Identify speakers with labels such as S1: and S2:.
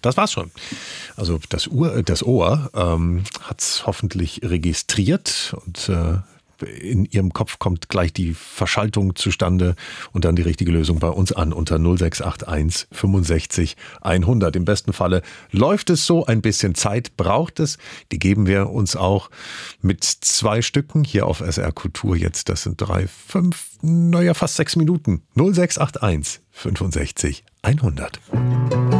S1: Das war's schon. Also das Ohr hat es hoffentlich registriert und in Ihrem Kopf kommt gleich die Verschaltung zustande und dann die richtige Lösung bei uns an unter 0681 65 100. Im besten Falle läuft es so, ein bisschen Zeit braucht es. Die geben wir uns auch mit 2 Stücken hier auf SR Kultur jetzt. Das sind 3, 5, fast 6 Minuten. 0681 65 100.